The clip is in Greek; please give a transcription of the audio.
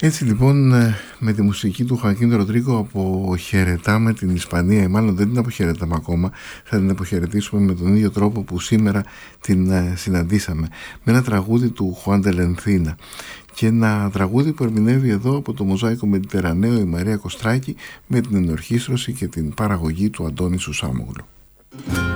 Έτσι λοιπόν, με τη μουσική του Χωακίν Ροντρίγκο αποχαιρετάμε την Ισπανία, ή μάλλον δεν την αποχαιρετάμε ακόμα, θα την αποχαιρετήσουμε με τον ίδιο τρόπο που σήμερα την συναντήσαμε, με ένα τραγούδι του Χουάν ντε Λενθίνα, και ένα τραγούδι που ερμηνεύει εδώ από το Μοζάικο Μεντιτερανέο η Μαρία Κοστράκη, με την ενορχήστρωση και την παραγωγή του Αντώνη Σουσάμογλου.